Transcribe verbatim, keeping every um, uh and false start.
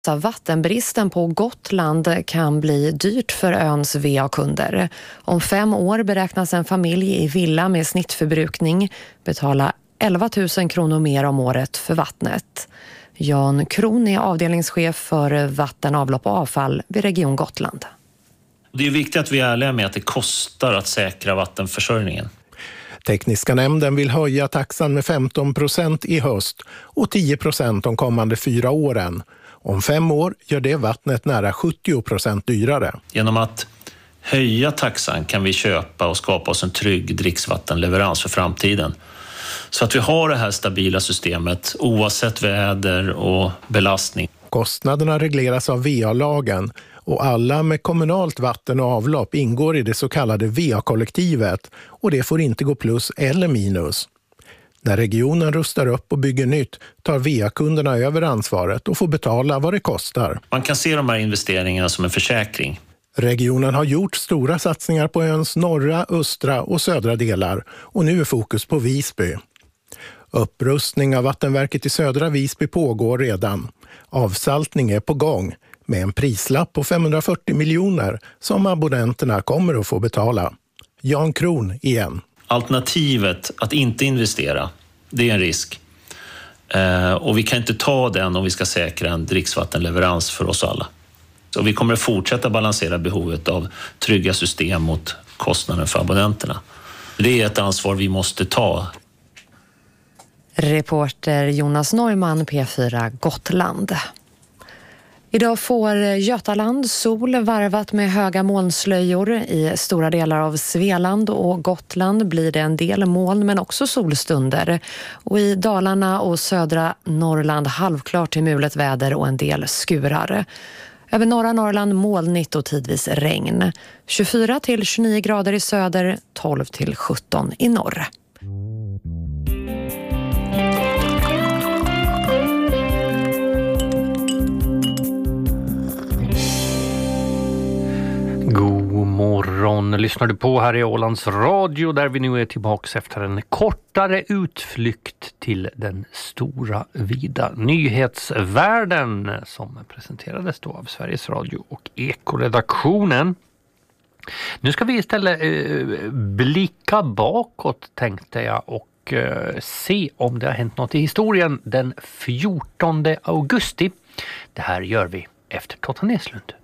Vattenbristen på Gotland kan bli dyrt för öns V A-kunder. Om fem år beräknas en familj i villa med snittförbrukning betala elva tusen kronor mer om året för vattnet. Jan Kron är avdelningschef för vatten, avlopp och avfall vid Region Gotland. Det är viktigt att vi är ärliga med att det kostar att säkra vattenförsörjningen. Tekniska nämnden vill höja taxan med femton procent i höst och tio procent de kommande fyra åren. Om fem år gör det vattnet nära sjuttio procent dyrare. Genom att höja taxan kan vi köpa och skapa oss en trygg dricksvattenleverans för framtiden. Så att vi har det här stabila systemet oavsett väder och belastning. Kostnaderna regleras av V A-lagen och alla med kommunalt vatten och avlopp ingår i det så kallade V A-kollektivet och det får inte gå plus eller minus. När regionen rustar upp och bygger nytt tar V A-kunderna över ansvaret och får betala vad det kostar. Man kan se de här investeringarna som en försäkring. Regionen har gjort stora satsningar på öns norra, östra och södra delar och nu är fokus på Visby. Upprustning av vattenverket i södra Visby pågår redan. Avsaltning är på gång med en prislapp på femhundrafyrtio miljoner som abonnenterna kommer att få betala. Jan Kron igen. Alternativet att inte investera, det är en risk. Eh, och vi kan inte ta den om vi ska säkra en dricksvattenleverans för oss alla. Så vi kommer att fortsätta balansera behovet av trygga system mot kostnaden för abonnenterna. Det är ett ansvar vi måste ta. Reporter Jonas Neumann, P fyra Gotland. Idag får Götaland sol varvat med höga molnslöjor. I stora delar av Svealand och Gotland blir det en del moln men också solstunder. Och i Dalarna och södra Norrland halvklart till mulet väder och en del skurar. Över norra Norrland molnigt och tidvis regn. tjugofyra till tjugonio grader i söder, tolv till sjutton i norr. God morgon, lyssnar du på här i Ålands Radio där vi nu är tillbaka efter en kortare utflykt till den stora vida nyhetsvärlden som presenterades då av Sveriges Radio och Ekoredaktionen. Nu ska vi istället eh, blicka bakåt tänkte jag och eh, se om det har hänt något i historien den fjortonde augusti. Det här gör vi efter Totta Näslund.